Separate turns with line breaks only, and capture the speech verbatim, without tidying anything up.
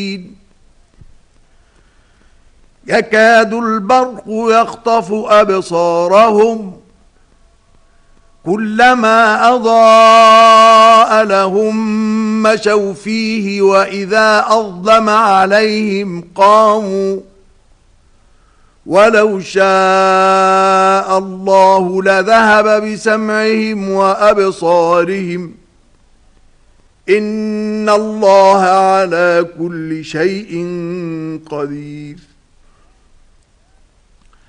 يكاد البرق يخطف أبصارهم كلما أضاء لهم مشوا فيه وإذا أظلم عليهم قاموا ولو شاء الله لذهب بسمعهم وأبصارهم إن الله على كل شيء قدير